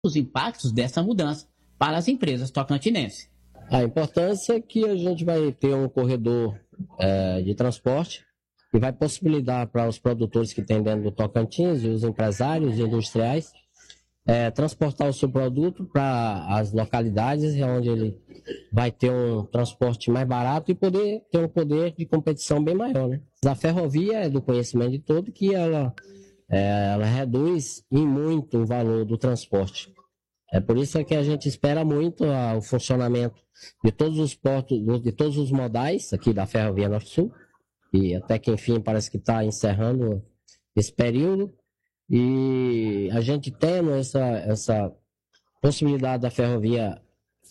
os impactos dessa mudança para as empresas tocantinenses. A importância é que a gente vai ter um corredor de transporte que vai possibilitar para os produtores que tem dentro do Tocantins e os empresários e industriais transportar o seu produto para as localidades onde ele vai ter um transporte mais barato e poder ter um poder de competição bem maior, né? A ferrovia é do conhecimento de todo que ela reduz em muito o valor do transporte. É por isso que a gente espera muito o funcionamento de todos os portos, de todos os modais aqui da Ferrovia Norte-Sul, e até que enfim parece que está encerrando esse período. E a gente tendo essa possibilidade da ferrovia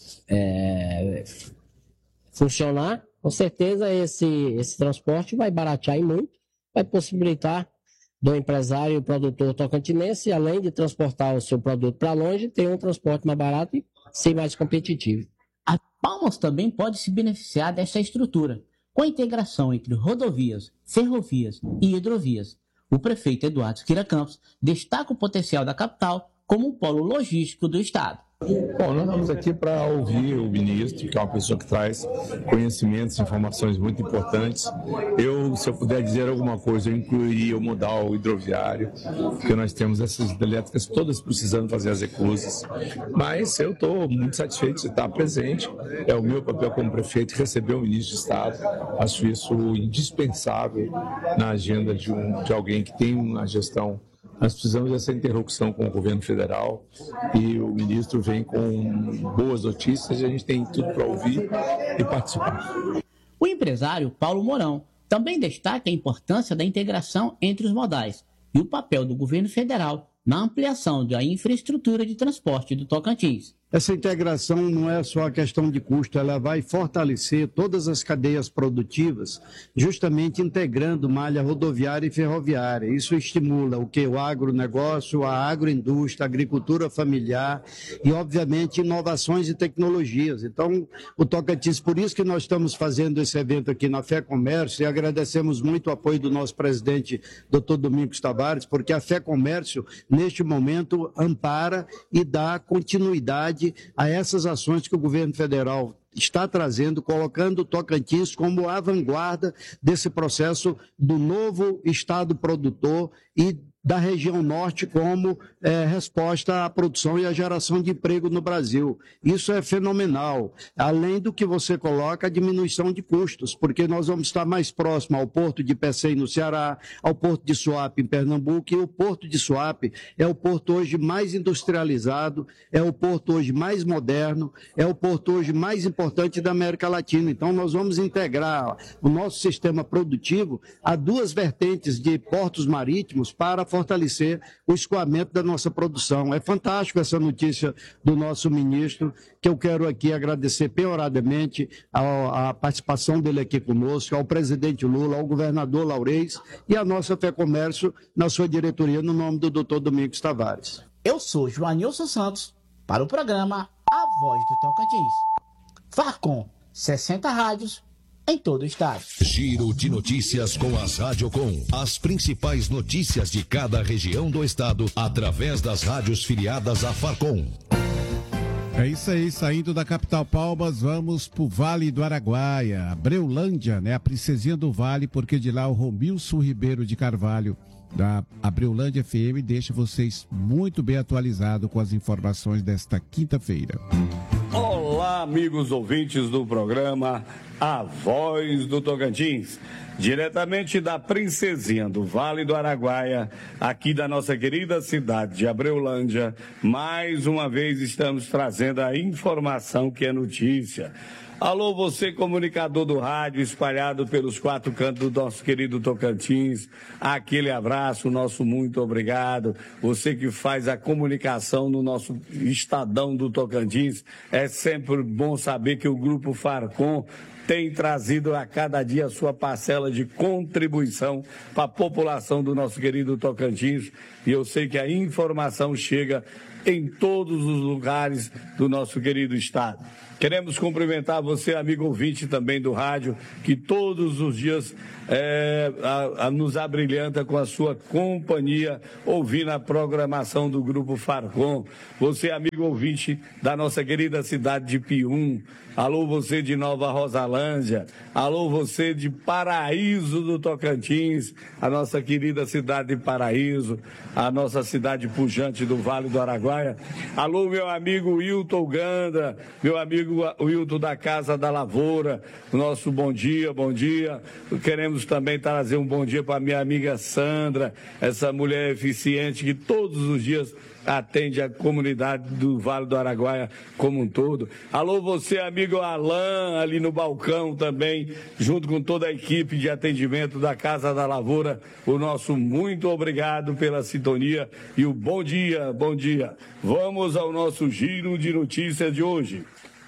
funcionar, com certeza esse transporte vai baratear e muito, vai possibilitar do empresário e produtor tocantinense, além de transportar o seu produto para longe, ter um transporte mais barato e ser mais competitivo. A Palmas também pode se beneficiar dessa estrutura, com a integração entre rodovias, ferrovias e hidrovias. O prefeito Eduardo Siqueira Campos destaca o potencial da capital como um polo logístico do estado. Bom, nós estamos aqui para ouvir o ministro, que é uma pessoa que traz conhecimentos e informações muito importantes. Se eu puder dizer alguma coisa, eu incluiria o modal hidroviário, porque nós temos essas elétricas todas precisando fazer as reclusas. Mas eu estou muito satisfeito de estar presente. É o meu papel como prefeito receber o ministro de Estado. Acho isso indispensável na agenda de alguém que tem uma gestão. Nós precisamos dessa interlocução com o governo federal e o ministro vem com boas notícias e a gente tem tudo para ouvir e participar. O empresário Paulo Mourão também destaca a importância da integração entre os modais e o papel do governo federal na ampliação da infraestrutura de transporte do Tocantins. Essa integração não é só a questão de custo, ela vai fortalecer todas as cadeias produtivas, justamente integrando malha rodoviária e ferroviária. Isso estimula o agronegócio, a agroindústria, a agricultura familiar e, obviamente, inovações e tecnologias. Então, o Tocantins, por isso que nós estamos fazendo esse evento aqui na Fé Comércio e agradecemos muito o apoio do nosso presidente, Dr. Domingos Tavares, porque a Fé Comércio, neste momento, ampara e dá continuidade a essas ações que o governo federal está trazendo, colocando o Tocantins como a vanguarda desse processo do novo estado produtor e da região norte como resposta à produção e à geração de emprego no Brasil. Isso é fenomenal. Além do que você coloca, a diminuição de custos, porque nós vamos estar mais próximo ao porto de Pecém, no Ceará, ao porto de Suape, em Pernambuco, e o porto de Suape é o porto hoje mais industrializado, é o porto hoje mais moderno, é o porto hoje mais importante da América Latina. Então, nós vamos integrar o nosso sistema produtivo a duas vertentes de portos marítimos para fortalecer o escoamento da nossa produção. É fantástico essa notícia do nosso ministro, que eu quero aqui agradecer penhoradamente a participação dele aqui conosco, ao presidente Lula, ao governador Laurez e à nossa Fé Comércio na sua diretoria, no nome do Dr. Domingos Tavares. Eu sou Joanilson Santos, para o programa A Voz do Tocantins. Farcom, 60 rádios em todo o estado. Giro de notícias com as Radiocom. As principais notícias de cada região do estado através das rádios filiadas à Farcom. É isso aí, saindo da capital Palmas, vamos pro Vale do Araguaia, Abreulândia, né? A princesinha do Vale, porque de lá o Romilson Ribeiro de Carvalho, da Abreulândia FM, deixa vocês muito bem atualizados com as informações desta quinta-feira. Olá, amigos ouvintes do programa A Voz do Tocantins, diretamente da princesinha do Vale do Araguaia, aqui da nossa querida cidade de Abreulândia. Mais uma vez estamos trazendo a informação que é notícia. Alô, você comunicador do rádio espalhado pelos quatro cantos do nosso querido Tocantins, aquele abraço, nosso muito obrigado. Você que faz a comunicação no nosso estadão do Tocantins, é sempre bom saber que o Grupo Farcom tem trazido a cada dia a sua parcela de contribuição para a população do nosso querido Tocantins, e eu sei que a informação chega em todos os lugares do nosso querido estado. Queremos cumprimentar você, amigo ouvinte também do rádio, que todos os dias nos abrilhanta com a sua companhia, ouvindo a programação do Grupo Farcom. Você, amigo ouvinte da nossa querida cidade de Pium. Alô, você de Nova Rosalândia. Alô, você de Paraíso do Tocantins, a nossa querida cidade de Paraíso, a nossa cidade pujante do Vale do Araguaia. Alô, meu amigo Wilton Gandra, meu amigo Wilton da Casa da Lavoura, nosso bom dia, bom dia. Queremos também trazer um bom dia para minha amiga Sandra, essa mulher eficiente que todos os dias atende a comunidade do Vale do Araguaia como um todo. Alô, você, amigo Alain, ali no balcão também, junto com toda a equipe de atendimento da Casa da Lavoura, o nosso muito obrigado pela sintonia e o bom dia, bom dia. Vamos ao nosso giro de notícias de hoje.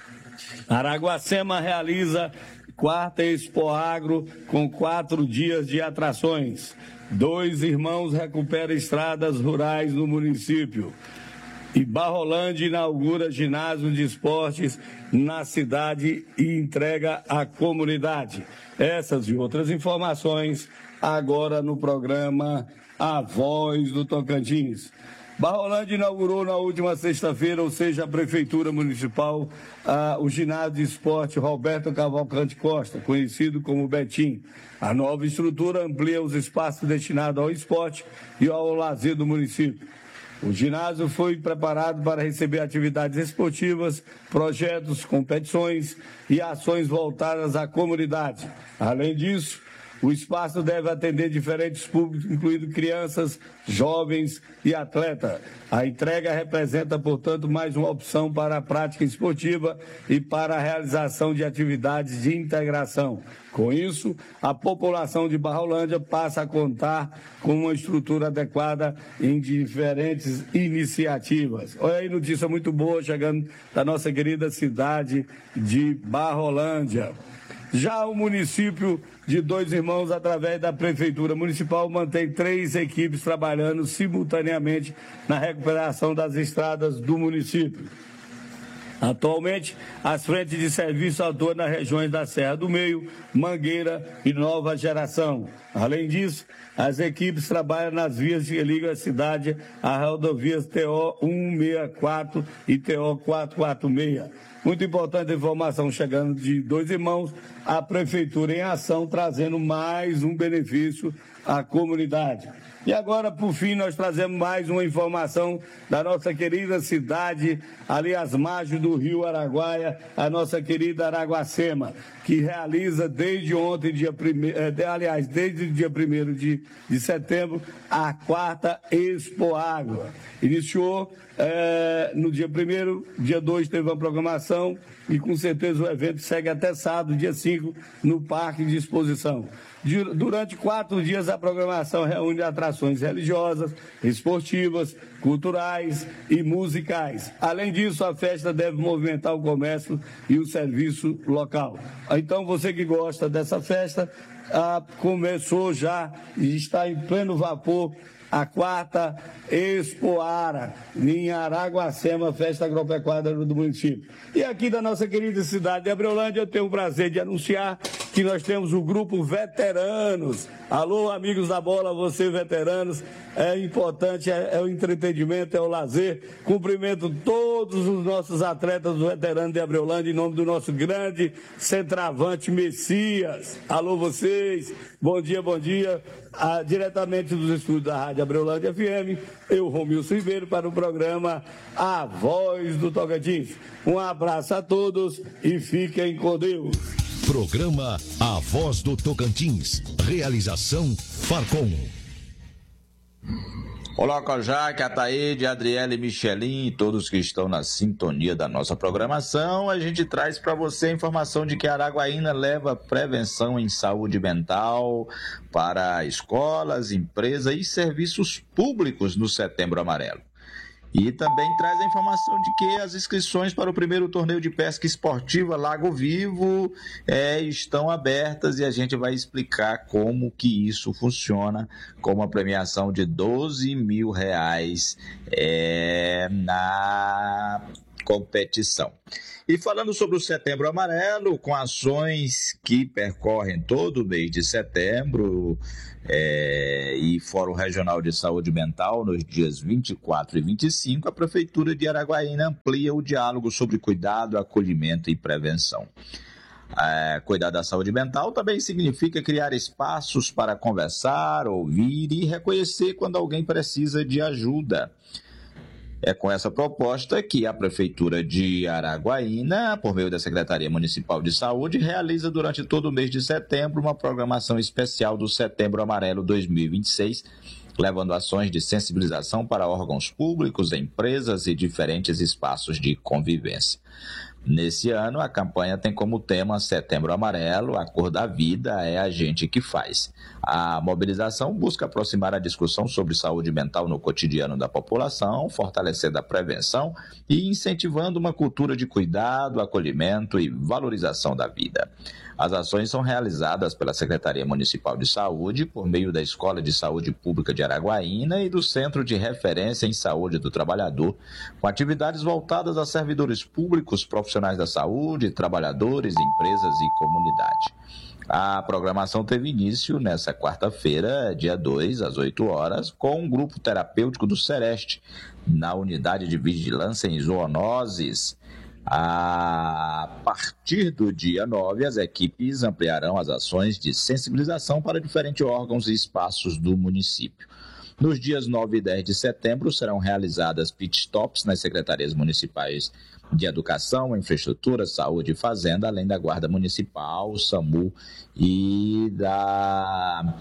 Araguacema realiza quarta Expo Agro com 4 dias de atrações. 2 irmãos recuperam estradas rurais no município. E Barrolândia inaugura ginásio de esportes na cidade e entrega à comunidade. Essas e outras informações agora no programa A Voz do Tocantins. Barrolândia inaugurou na última sexta-feira, ou seja, a Prefeitura Municipal, o ginásio de esporte Roberto Cavalcante Costa, conhecido como Betim. A nova estrutura amplia os espaços destinados ao esporte e ao lazer do município. O ginásio foi preparado para receber atividades esportivas, projetos, competições e ações voltadas à comunidade. Além disso, o espaço deve atender diferentes públicos, incluindo crianças, jovens e atletas. A entrega representa, portanto, mais uma opção para a prática esportiva e para a realização de atividades de integração. Com isso, a população de Barrolândia passa a contar com uma estrutura adequada em diferentes iniciativas. Olha aí, notícia muito boa chegando da nossa querida cidade de Barrolândia. Já o município de Dois Irmãos, através da Prefeitura Municipal, mantém 3 equipes trabalhando simultaneamente na recuperação das estradas do município. Atualmente, as frentes de serviço atuam nas regiões da Serra do Meio, Mangueira e Nova Geração. Além disso, as equipes trabalham nas vias que ligam a cidade às rodovias TO 164 e TO 446. Muito importante a informação chegando de Dois Irmãos, a Prefeitura em ação, trazendo mais um benefício à comunidade. E agora, por fim, nós trazemos mais uma informação da nossa querida cidade, ali às margens do Rio Araguaia, a nossa querida Araguacema, que realiza desde ontem, desde o dia 1º de setembro, a quarta Expo Agro. Iniciou no dia 1º, dia 2 teve uma programação e com certeza o evento segue até sábado, dia 5, no Parque de Exposição. Durante 4 dias a programação reúne atrações religiosas, esportivas, culturais e musicais. Além disso, a festa deve movimentar o comércio e o serviço local. Então, você que gosta dessa festa, começou já e está em pleno vapor a quarta Expoara, em Araguacema, festa agropecuária do município. E aqui da nossa querida cidade de Abreulândia, eu tenho o prazer de anunciar que nós temos o grupo Veteranos. Alô, amigos da bola, você veteranos, é importante, é o entretenimento, é o lazer. Cumprimento todos os nossos atletas veteranos de Abreulândia em nome do nosso grande centroavante Messias. Alô, vocês, bom dia, bom dia. Diretamente dos estúdios da Rádio Abreulândia FM, eu, Romilson Ribeiro, para o programa A Voz do Tocantins. Um abraço a todos e fiquem com Deus. Programa A Voz do Tocantins. Realização Farcom. Olá, Kojak, Ataíde, Adriele, Michelin e todos que estão na sintonia da nossa programação. A gente traz para você a informação de que Araguaína leva prevenção em saúde mental para escolas, empresas e serviços públicos no Setembro Amarelo. E também traz a informação de que as inscrições para o primeiro torneio de pesca esportiva Lago Vivo estão abertas e a gente vai explicar como que isso funciona, com uma premiação de R$12 mil na competição. E falando sobre o Setembro Amarelo, com ações que percorrem todo o mês de setembro e Fórum Regional de Saúde Mental nos dias 24 e 25, a Prefeitura de Araguaína amplia o diálogo sobre cuidado, acolhimento e prevenção. Cuidar da saúde mental também significa criar espaços para conversar, ouvir e reconhecer quando alguém precisa de ajuda. É com essa proposta que a Prefeitura de Araguaína, por meio da Secretaria Municipal de Saúde, realiza durante todo o mês de setembro uma programação especial do Setembro Amarelo 2026, levando ações de sensibilização para órgãos públicos, empresas e diferentes espaços de convivência. Nesse ano, a campanha tem como tema Setembro Amarelo, a cor da vida é a gente que faz. A mobilização busca aproximar a discussão sobre saúde mental no cotidiano da população, fortalecendo a prevenção e incentivando uma cultura de cuidado, acolhimento e valorização da vida. As ações são realizadas pela Secretaria Municipal de Saúde por meio da Escola de Saúde Pública de Araguaína e do Centro de Referência em Saúde do Trabalhador, com atividades voltadas a servidores públicos, profissionais da saúde, trabalhadores, empresas e comunidade. A programação teve início nesta quarta-feira, dia 2, às 8 horas, com um grupo terapêutico do Sereste, na Unidade de Vigilância em Zoonoses. A partir do dia 9, as equipes ampliarão as ações de sensibilização para diferentes órgãos e espaços do município. Nos dias 9 e 10 de setembro serão realizadas pit-stops nas secretarias municipais de Educação, Infraestrutura, Saúde e Fazenda, além da Guarda Municipal, SAMU e da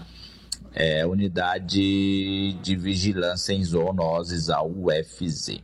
Unidade de Vigilância em Zoonoses, a UFZ.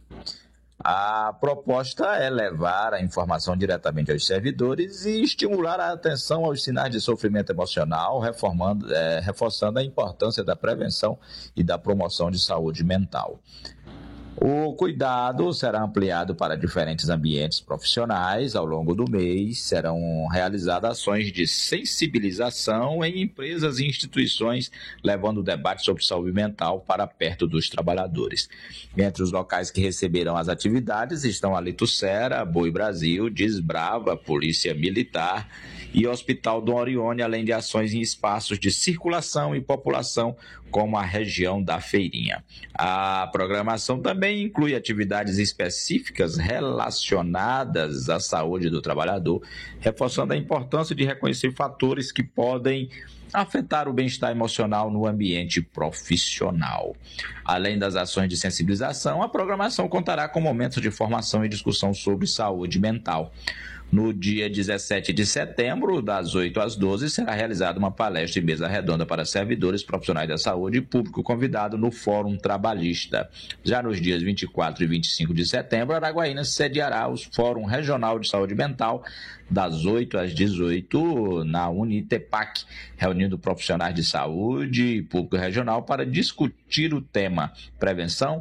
A proposta é levar a informação diretamente aos servidores e estimular a atenção aos sinais de sofrimento emocional, reforçando a importância da prevenção e da promoção de saúde mental. O cuidado será ampliado para diferentes ambientes profissionais. Ao longo do mês, serão realizadas ações de sensibilização em empresas e instituições, levando o debate sobre saúde mental para perto dos trabalhadores. Entre os locais que receberão as atividades estão a Litucera, Boi Brasil, Desbrava, Polícia Militar e Hospital Dom Orione, além de ações em espaços de circulação e população, como a região da Feirinha. A programação também inclui atividades específicas relacionadas à saúde do trabalhador, reforçando a importância de reconhecer fatores que podem afetar o bem-estar emocional no ambiente profissional. Além das ações de sensibilização, a programação contará com momentos de formação e discussão sobre saúde mental. No dia 17 de setembro, das 8 às 12, será realizada uma palestra e mesa redonda para servidores profissionais da saúde e público convidado no Fórum Trabalhista. Já nos dias 24 e 25 de setembro, Araguaína sediará o Fórum Regional de Saúde Mental, das 8 às 18, na Unitepac, reunindo profissionais de saúde e público regional para discutir o tema prevenção,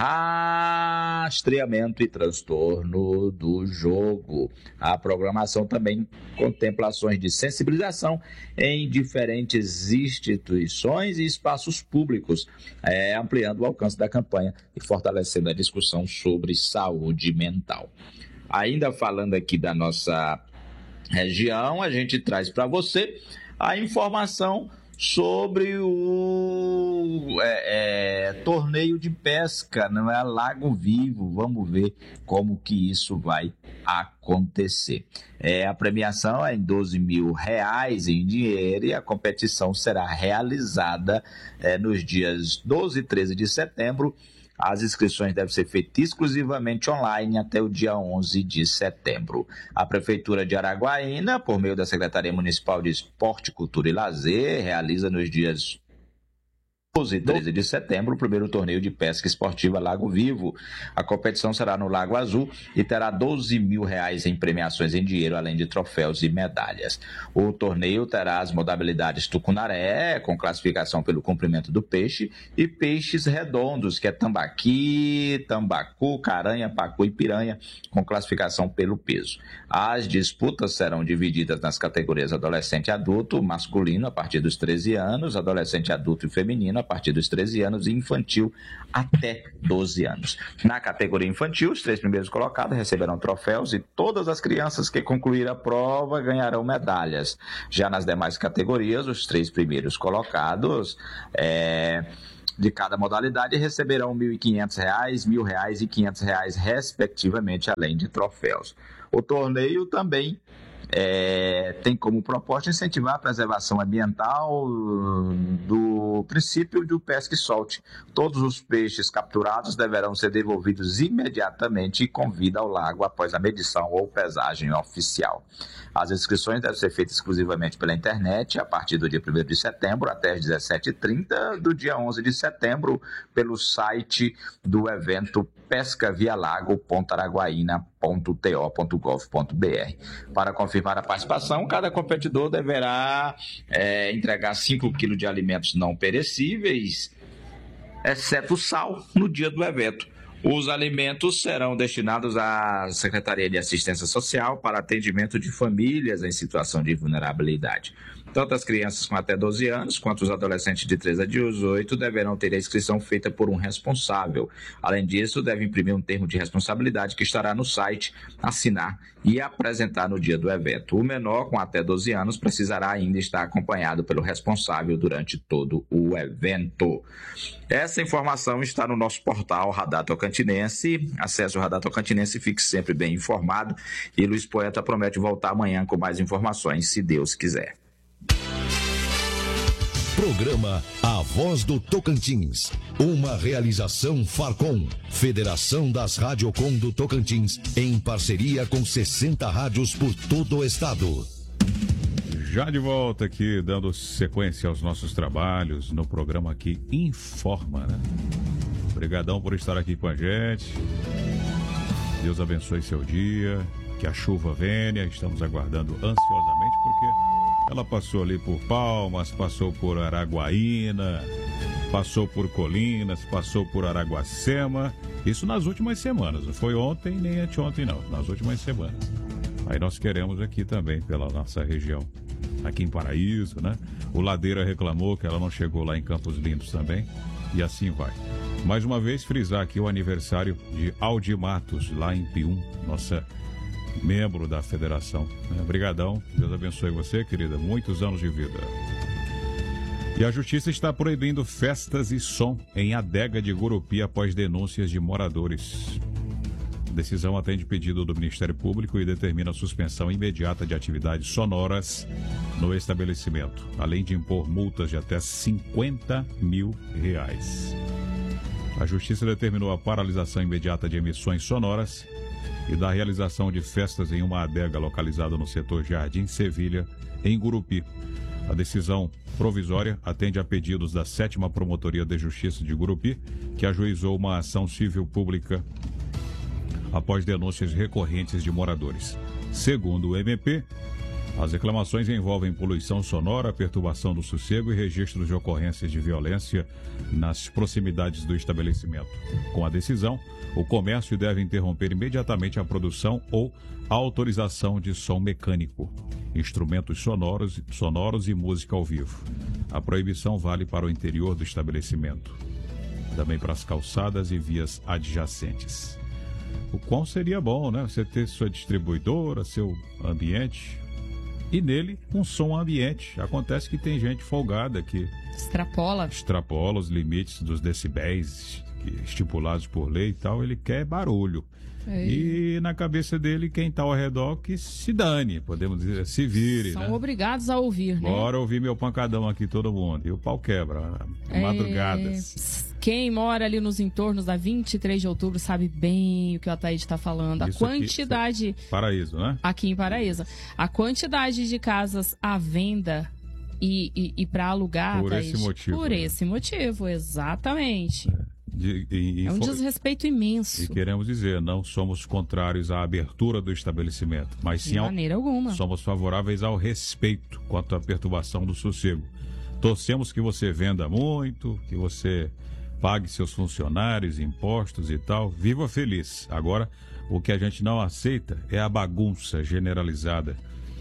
rastreamento e transtorno do jogo. A programação também contempla ações de sensibilização em diferentes instituições e espaços públicos, ampliando o alcance da campanha e fortalecendo a discussão sobre saúde mental. Ainda falando aqui da nossa região, a gente traz para você a informação sobre o torneio de pesca, não é? Lago Vivo. Vamos ver como que isso vai acontecer. A premiação é em R$12 mil em dinheiro e a competição será realizada nos dias 12 e 13 de setembro. As inscrições devem ser feitas exclusivamente online até o dia 11 de setembro. A Prefeitura de Araguaína, por meio da Secretaria Municipal de Esporte, Cultura e Lazer, realiza nos dias 12 e 13 de setembro o primeiro torneio de pesca esportiva Lago Vivo. A competição será no Lago Azul e terá R$12 mil em premiações em dinheiro, além de troféus e medalhas. O torneio terá as modalidades tucunaré, com classificação pelo comprimento do peixe, e peixes redondos, que é tambaqui, tambacu, caranha, pacu e piranha, com classificação pelo peso. As disputas serão divididas nas categorias adolescente e adulto, masculino a partir dos 13 anos, adolescente adulto e feminino a partir dos 13 anos e infantil até 12 anos. Na categoria infantil, os 3 primeiros colocados receberão troféus e todas as crianças que concluírem a prova ganharão medalhas. Já nas demais categorias, os 3 primeiros colocados de cada modalidade receberão R$ 1.500, R$ 1.000 e R$ 500, respectivamente, além de troféus. O torneio também tem como proposta incentivar a preservação ambiental do princípio do pesca e solte. Todos os peixes capturados deverão ser devolvidos imediatamente com vida ao lago após a medição ou pesagem oficial. As inscrições devem ser feitas exclusivamente pela internet a partir do dia 1º de setembro até as 17h30 do dia 11 de setembro pelo site do evento pescavialago.araguaína.to.gov.br. Para confirmar a participação, cada competidor deverá entregar 5 kg de alimentos não perecíveis, exceto sal, no dia do evento. Os alimentos serão destinados à Secretaria de Assistência Social para atendimento de famílias em situação de vulnerabilidade. Tanto as crianças com até 12 anos, quanto os adolescentes de 13 a 18 deverão ter a inscrição feita por um responsável. Além disso, devem imprimir um termo de responsabilidade que estará no site, assinar e apresentar no dia do evento. O menor com até 12 anos precisará ainda estar acompanhado pelo responsável durante todo o evento. Essa informação está no nosso portal Radar Tocantinense. Acesse o Radar Tocantinense e fique sempre bem informado. E Luiz Poeta promete voltar amanhã com mais informações, se Deus quiser. Programa A Voz do Tocantins. Uma realização Farcom, Federação das Radiocom do Tocantins, em parceria com 60 rádios por todo o estado. Já de volta aqui, dando sequência aos nossos trabalhos no programa que informa, né? Obrigadão por estar aqui com a gente. Deus abençoe seu dia, que a chuva venha. Estamos aguardando ansiosamente porque ela passou ali por Palmas, passou por Araguaína, passou por Colinas, passou por Araguacema. Isso nas últimas semanas, não foi ontem nem anteontem não, nas últimas semanas. Aí nós queremos aqui também pela nossa região, aqui em Paraíso, né? O Ladeira reclamou que ela não chegou lá em Campos Lindos também, e assim vai. Mais uma vez frisar aqui o aniversário de Aldi Matos, lá em Pium, nossa membro da federação. Obrigadão, Deus abençoe você, querida, muitos anos de vida. E a justiça está proibindo festas e som em adega de Gurupi após denúncias de moradores. A decisão atende pedido do Ministério Público e determina a suspensão imediata de atividades sonoras no estabelecimento, além de impor multas de até R$50 mil. A justiça determinou a paralisação imediata de emissões sonoras e da realização de festas em uma adega localizada no setor Jardim Sevilha, em Gurupi. A decisão provisória atende a pedidos da 7ª Promotoria de Justiça de Gurupi, que ajuizou uma ação civil pública após denúncias recorrentes de moradores. Segundo o MP, as reclamações envolvem poluição sonora, perturbação do sossego e registros de ocorrências de violência nas proximidades do estabelecimento. Com a decisão, o comércio deve interromper imediatamente a produção ou a autorização de som mecânico, instrumentos sonoros e música ao vivo. A proibição vale para o interior do estabelecimento, também para as calçadas e vias adjacentes. O qual seria bom, né? Você ter sua distribuidora, seu ambiente, e nele um som ambiente. Acontece que tem gente folgada que extrapola os limites dos decibéis estipulados por lei e tal. Ele quer barulho. E na cabeça dele, quem está ao redor que se dane, podemos dizer, se vire. São obrigados a ouvir, né? Bora ouvir meu pancadão aqui, todo mundo. E o pau quebra, madrugadas. Quem mora ali nos entornos da 23 de outubro sabe bem o que o Ataíde está falando. Isso a quantidade... Aqui, Paraíso, né? Aqui em Paraíso. A quantidade de casas à venda e para alugar, por Ataíde, esse motivo. Por esse motivo, exatamente. É um desrespeito imenso. E queremos dizer, não somos contrários à abertura do estabelecimento, mas sim de maneira alguma. Somos favoráveis ao respeito quanto à perturbação do sossego. Torcemos que você venda muito, que você pague seus funcionários, impostos e tal. Viva feliz. Agora, o que a gente não aceita é a bagunça generalizada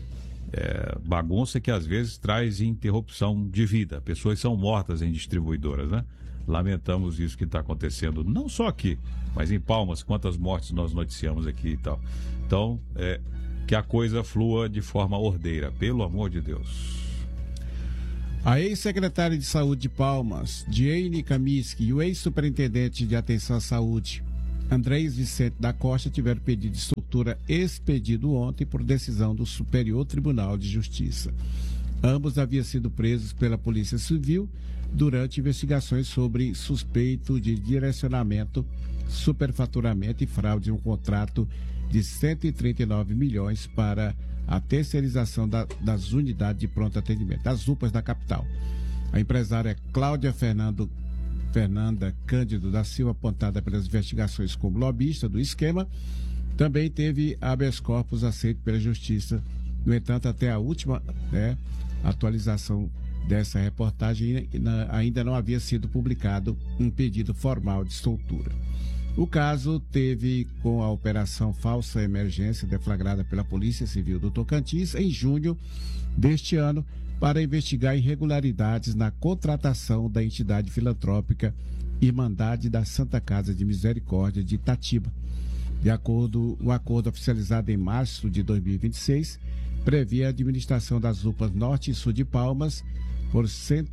bagunça que às vezes traz interrupção de vida. Pessoas são mortas em distribuidoras, né? Lamentamos isso que está acontecendo, não só aqui, mas em Palmas, quantas mortes nós noticiamos aqui e tal. Então, que a coisa flua de forma ordeira, pelo amor de Deus. A ex-secretária de Saúde de Palmas, Diane Kaminsky, e o ex-superintendente de Atenção à Saúde, Andrés Vicente da Costa, tiveram pedido de soltura expedido ontem por decisão do Superior Tribunal de Justiça. Ambos haviam sido presos pela Polícia Civil durante investigações sobre suspeito de direcionamento, superfaturamento e fraude em um contrato de 139 milhões para a terceirização das unidades de pronto atendimento, das UPAs da capital. A empresária Cláudia Fernanda Cândido da Silva, apontada pelas investigações como lobista do esquema, também teve habeas corpus aceito pela Justiça. No entanto, até a última atualização dessa reportagem, ainda não havia sido publicado um pedido formal de soltura. O caso teve com a Operação Falsa Emergência, deflagrada pela Polícia Civil do Tocantins em junho deste ano, para investigar irregularidades na contratação da entidade filantrópica Irmandade da Santa Casa de Misericórdia de Itatiba. O acordo oficializado em março de 2026 previa a administração das UPAs Norte e Sul de Palmas por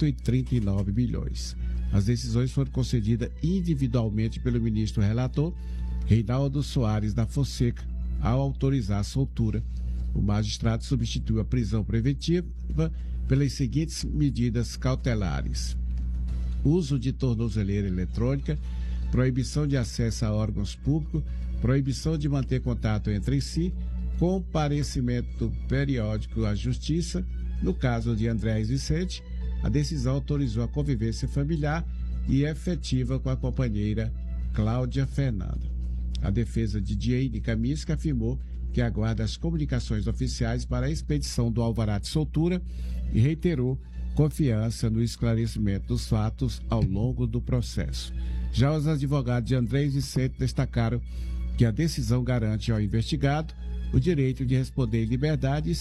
139 milhões. As decisões foram concedidas individualmente pelo ministro relator, Reinaldo Soares da Fonseca, ao autorizar a soltura. O magistrado substituiu a prisão preventiva pelas seguintes medidas cautelares: uso de tornozeleira eletrônica, proibição de acesso a órgãos públicos, proibição de manter contato entre si, comparecimento periódico à Justiça. No caso de Andrés Vicente, a decisão autorizou a convivência familiar e efetiva com a companheira Cláudia Fernanda. A defesa de Diane Kaminsky afirmou que aguarda as comunicações oficiais para a expedição do alvará de soltura e reiterou confiança no esclarecimento dos fatos ao longo do processo. Já os advogados de Andrés Vicente destacaram que a decisão garante ao investigado o direito de responder em liberdade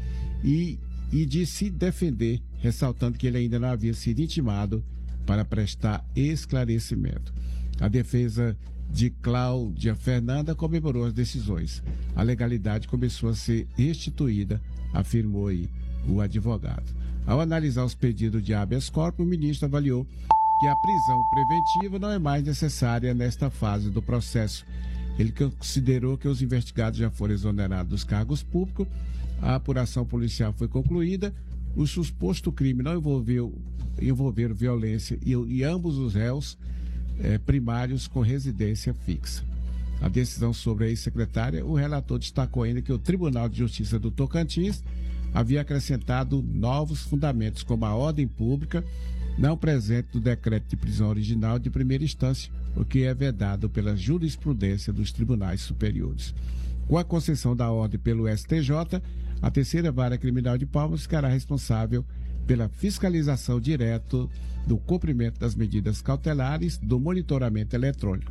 e de se defender, ressaltando que ele ainda não havia sido intimado para prestar esclarecimento. A defesa de Cláudia Fernanda comemorou as decisões. A legalidade começou a ser restituída, afirmou aí o advogado. Ao analisar os pedidos de habeas corpus, o ministro avaliou que a prisão preventiva não é mais necessária nesta fase do processo. Ele considerou que os investigados já foram exonerados dos cargos públicos, a apuração policial foi concluída, o suposto crime não envolveram violência e ambos os réus primários com residência fixa. A decisão sobre a ex-secretária, o relator destacou ainda que o Tribunal de Justiça do Tocantins havia acrescentado novos fundamentos, como a ordem pública, não presente no decreto de prisão original de primeira instância, o que é vedado pela jurisprudência dos tribunais superiores. Com a concessão da ordem pelo STJ, a terceira vara criminal de Palmas ficará responsável pela fiscalização direta do cumprimento das medidas cautelares do monitoramento eletrônico,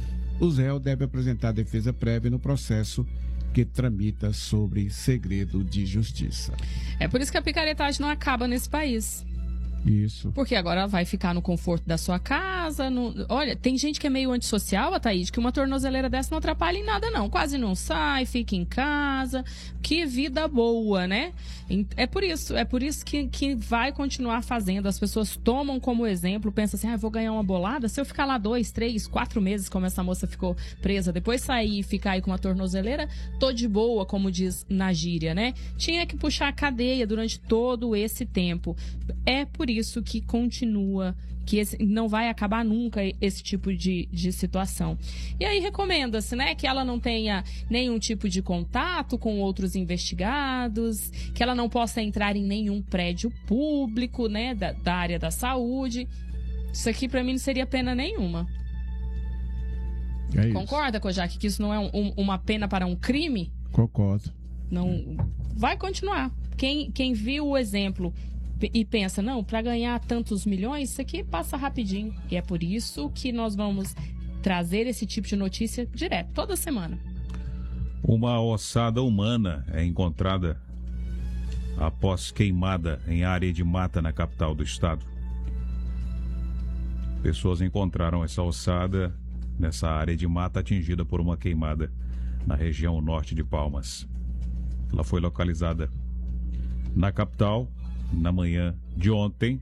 Os réus devem apresentar defesa prévia no processo que tramita sobre segredo de justiça. É por isso que a picaretagem não acaba nesse país. Isso. Porque agora ela vai ficar no conforto da sua casa. Olha, tem gente que é meio antissocial, Ataíde, que uma tornozeleira dessa não atrapalha em nada, não. Quase não sai, fica em casa. Que vida boa, né? É por isso que vai continuar fazendo. As pessoas tomam como exemplo, pensam assim, vou ganhar uma bolada. Se eu ficar lá 2, 3, 4 meses, como essa moça ficou presa, depois sair e ficar aí com uma tornozeleira, tô de boa, como diz na gíria, né? Tinha que puxar a cadeia durante todo esse tempo. É por isso que continua, que não vai acabar nunca esse tipo de situação. E aí recomenda-se, que ela não tenha nenhum tipo de contato com outros investigados, que ela não possa entrar em nenhum prédio público, da área da saúde. Isso aqui para mim não seria pena nenhuma. Concorda, Kojak, que isso não é uma pena para um crime? Concordo. Não vai continuar. Quem viu o exemplo e pensa, não, para ganhar tantos milhões, isso aqui passa rapidinho. E é por isso que nós vamos trazer esse tipo de notícia direto, toda semana. Uma ossada humana é encontrada após queimada em área de mata na capital do estado. Pessoas encontraram essa ossada nessa área de mata atingida por uma queimada na região norte de Palmas. Ela foi localizada na capital na manhã de ontem.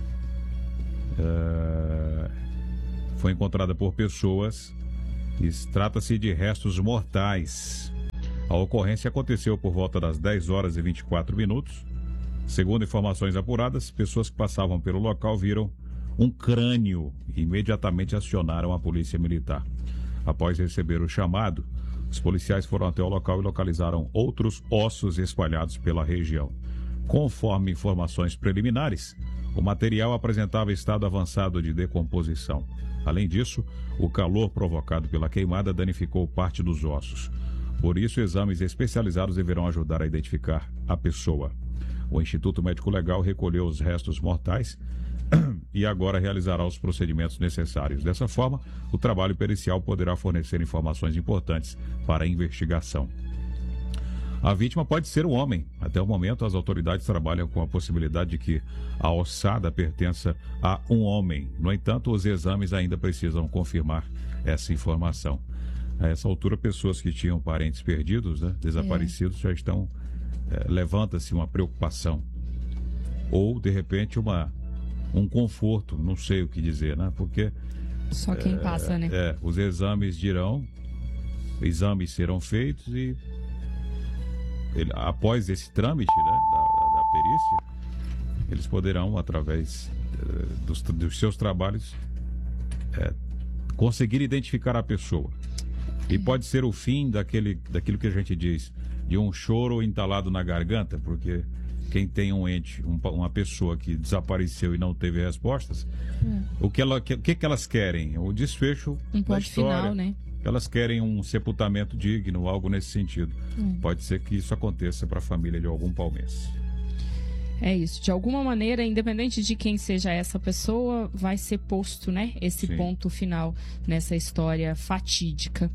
Foi encontrada por pessoas e trata-se de restos mortais. A ocorrência aconteceu por volta das 10 horas e 24 minutos. Segundo informações apuradas, pessoas que passavam pelo local viram um crânio e imediatamente acionaram a polícia militar. Após receber o chamado, os policiais foram até o local e localizaram outros ossos espalhados pela região. Conforme informações preliminares, o material apresentava estado avançado de decomposição. Além disso, o calor provocado pela queimada danificou parte dos ossos. Por isso, exames especializados deverão ajudar a identificar a pessoa. O Instituto Médico Legal recolheu os restos mortais e agora realizará os procedimentos necessários. Dessa forma, o trabalho pericial poderá fornecer informações importantes para a investigação. A vítima pode ser um homem. Até o momento, as autoridades trabalham com a possibilidade de que a ossada pertença a um homem. No entanto, os exames ainda precisam confirmar essa informação. A essa altura, pessoas que tinham parentes perdidos, desaparecidos, já estão... levanta-se uma preocupação. Ou, de repente, um conforto, não sei o que dizer, né? Porque... Só quem passa, né? Os exames serão feitos e após esse trâmite, né, da perícia, eles poderão, através dos seus trabalhos, conseguir identificar a pessoa. E pode ser o fim daquilo que a gente diz, de um choro entalado na garganta, porque quem tem um ente, uma pessoa que desapareceu e não teve respostas, o que elas querem? O desfecho da história. Final, né? Elas querem um sepultamento digno, algo nesse sentido. Pode ser que isso aconteça para a família de algum palmense. É isso. De alguma maneira, independente de quem seja essa pessoa, vai ser posto, né, esse ponto final nessa história fatídica.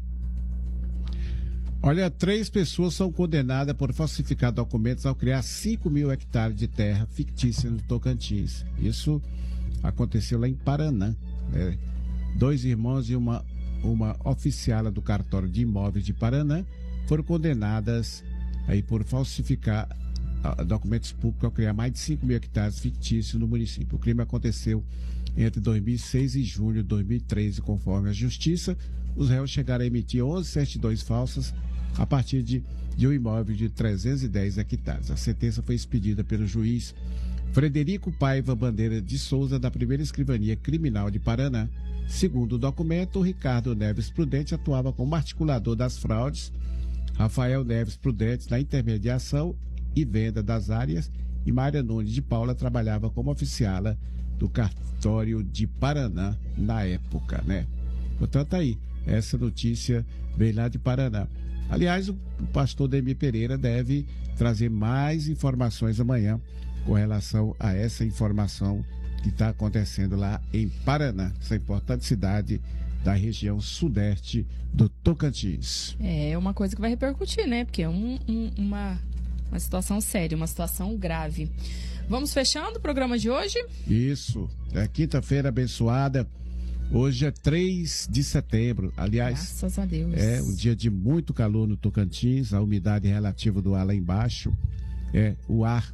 Olha, 3 pessoas são condenadas por falsificar documentos ao criar 5.000 hectares de terra fictícia no Tocantins. Isso aconteceu lá em Paraná. 2 irmãos e uma oficiala do cartório de imóveis de Paraná foram condenadas aí por falsificar documentos públicos ao criar mais de 5.000 hectares fictícios no município. O crime aconteceu entre 2006 e junho de 2013, conforme a Justiça. Os réus chegaram a emitir 11 certidões falsas a partir de um imóvel de 310 hectares. A sentença foi expedida pelo juiz Frederico Paiva Bandeira de Souza, da Primeira Escrivania Criminal de Paraná. Segundo o documento, Ricardo Neves Prudente atuava como articulador das fraudes, Rafael Neves Prudente na intermediação e venda das áreas e Mária Nunes de Paula trabalhava como oficiala do cartório de Paraná na época, né? Portanto, aí, essa notícia vem lá de Paraná. Aliás, o pastor Demir Pereira deve trazer mais informações amanhã com relação a essa informação que está acontecendo lá em Paraná, essa importante cidade da região sudeste do Tocantins. É uma coisa que vai repercutir, né? Porque é uma situação séria, uma situação grave. Vamos fechando o programa de hoje? Isso, é quinta-feira abençoada. Hoje é 3 de setembro, aliás, graças a Deus. É um dia de muito calor no Tocantins, a umidade relativa do ar lá embaixo, o ar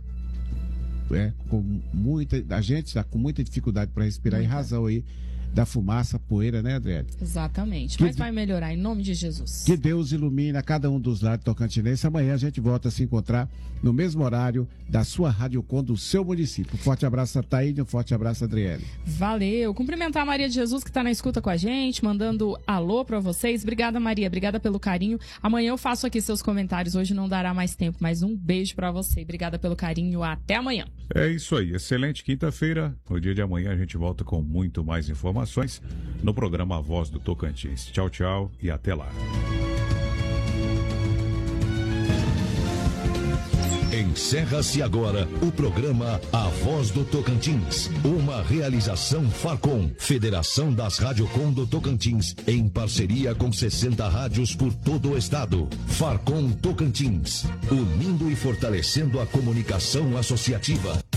a gente está com muita dificuldade para respirar em razão aí da fumaça, poeira, né, Adriele? Exatamente, mas vai melhorar em nome de Jesus. Que Deus ilumine cada um dos lados tocantinenses. Amanhã a gente volta a se encontrar no mesmo horário da sua Rádio Com do seu município. Um forte abraço a Taíde, um forte abraço a Adriele. Valeu, cumprimentar a Maria de Jesus que está na escuta com a gente, mandando alô para vocês. Obrigada, Maria, obrigada pelo carinho. Amanhã eu faço aqui seus comentários, hoje não dará mais tempo, mas um beijo para você. Obrigada pelo carinho, até amanhã. É isso aí, excelente quinta-feira. No dia de amanhã a gente volta com muito mais informações no programa A Voz do Tocantins. Tchau, tchau e até lá. Encerra-se agora o programa A Voz do Tocantins, uma realização Farcom, Federação das Radiocom do Tocantins, em parceria com 60 rádios por todo o estado. Farcom Tocantins, unindo e fortalecendo a comunicação associativa.